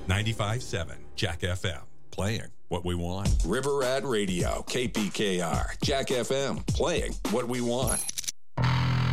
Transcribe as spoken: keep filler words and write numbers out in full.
ninety-five point seven Jack F M, playing what we want. River Rat Radio, K P K R, Jack F M, playing what we want.